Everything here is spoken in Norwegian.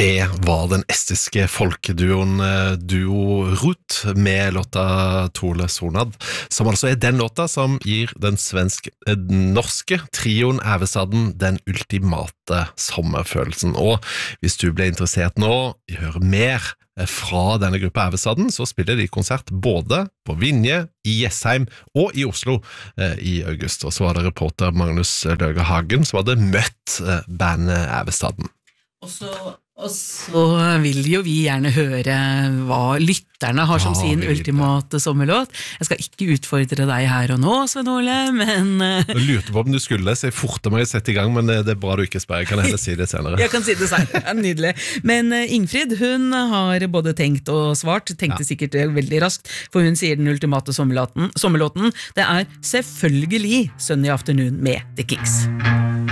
Det var den estiske folkeduoen Duo Rut med låta Tole Sonad, som altså den låta som gir den norske trioen Ævestaden den ultimate sommerfølelsen. Og hvis du ble interessert nå i å høre mer fra denne gruppa Ævestaden, så spiller de konsert både på Vinje, i Jessheim og i Oslo i august. Og så var det reporter Magnus Løge Hagen som hadde møtt bandet Ævestaden. Og så vil jo vi gjerne høre hva lytterne har som sin ultimate sommerlåt. Jeg skal ikke utfordre deg her og nå, Sven Ole, men... Jeg lurte på om du skulle, så jeg forte meg å sette i gang, men det bra du ikke spør. Jeg kan heller si det senere. Jeg kan si det senere, nydelig. Men Ingfrid, hun har både tenkt og svart, tenkte sikkert veldig raskt, for hun sier den ultimate sommerlåten. Det selvfølgelig Sunny Afternoon med The Kings.